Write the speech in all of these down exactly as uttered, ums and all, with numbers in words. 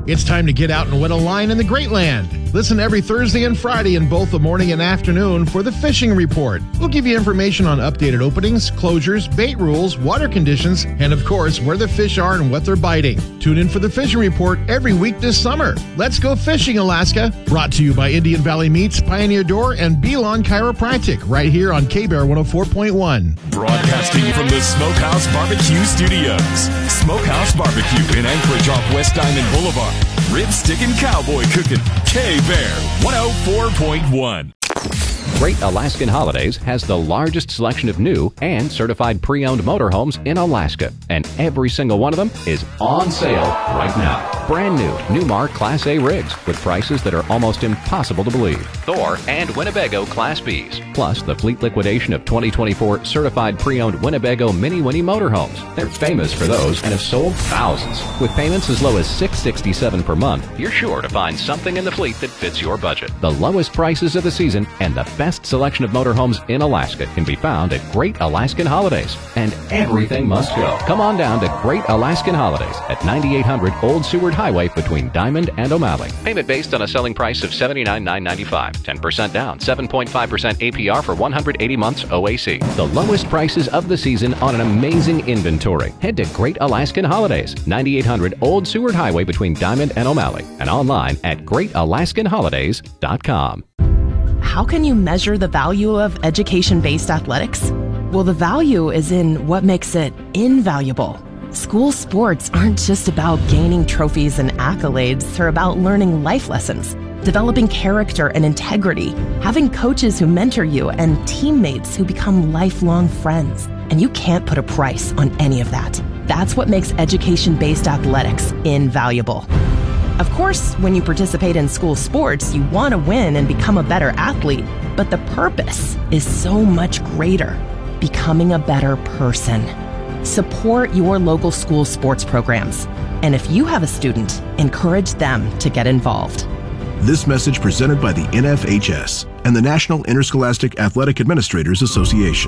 It's time to get out and wet a line in the Great Land. Listen every Thursday and Friday in both the morning and afternoon for the Fishing Report. We'll give you information on updated openings, closures, bait rules, water conditions, and of course, where the fish are and what they're biting. Tune in for the Fishing Report every week this summer. Let's go fishing, Alaska. Brought to you by Indian Valley Meats, Pioneer Door, and Belon Chiropractic, right here on K-Bear one oh four point one. Broadcasting from the Smokehouse Barbecue Studios. Smokehouse Barbecue in Anchorage off West Diamond Boulevard. Rib sticking, cowboy cooking. K-Bear one oh four point one. Great Alaskan Holidays has the largest selection of new and certified pre-owned motorhomes in Alaska, and every single one of them is on sale right now. Brand new Newmar Class A rigs with prices that are almost impossible to believe. Thor and Winnebago Class Bs, plus the fleet liquidation of twenty twenty-four certified pre-owned Winnebago Mini Winnie motorhomes. They're famous for those and have sold thousands. With payments as low as six hundred sixty-seven dollars per month, you're sure to find something in the fleet that fits your budget. The lowest prices of the season and the best selection of motorhomes in Alaska can be found at Great Alaskan Holidays. And everything must go. Come on down to Great Alaskan Holidays at ninety-eight hundred Old Seward Highway between Diamond and O'Malley. Payment based on a selling price of seventy-nine thousand nine hundred ninety-five dollars. ten percent down, seven point five percent A P R for one hundred eighty months O A C. The lowest prices of the season on an amazing inventory. Head to Great Alaskan Holidays, ninety-eight hundred Old Seward Highway between Diamond and O'Malley, and online at great alaskan holidays dot com. How can you measure the value of education-based athletics? Well, the value is in what makes it invaluable. School sports aren't just about gaining trophies and accolades. They're about learning life lessons, developing character and integrity, having coaches who mentor you, and teammates who become lifelong friends. And you can't put a price on any of that. That's what makes education-based athletics invaluable. Of course, when you participate in school sports, you want to win and become a better athlete, but the purpose is so much greater: becoming a better person. Support your local school sports programs, and if you have a student, encourage them to get involved. This message presented by the N F H S and the National Interscholastic Athletic Administrators Association.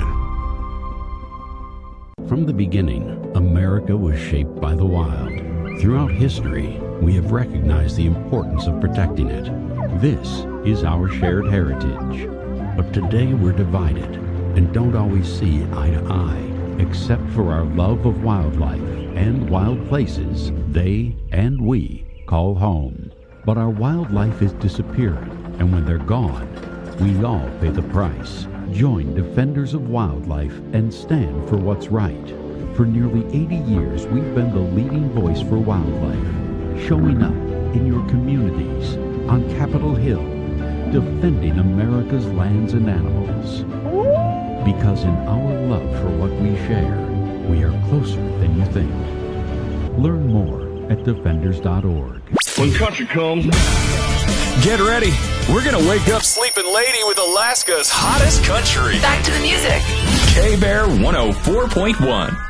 From the beginning, America was shaped by the wild. Throughout history, we have recognized the importance of protecting it. This is our shared heritage. But today we're divided and don't always see eye to eye, except for our love of wildlife and wild places they and we call home. But our wildlife is disappearing, and when they're gone, we all pay the price. Join Defenders of Wildlife and stand for what's right. For nearly eighty years, we've been the leading voice for wildlife, showing up in your communities, on Capitol Hill, defending America's lands and animals. Because in our love for what we share, we are closer than you think. Learn more at defenders dot org. When country comes, get ready. We're going to wake up sleeping lady with Alaska's hottest country. Back to the music. K-Bear one oh four point one.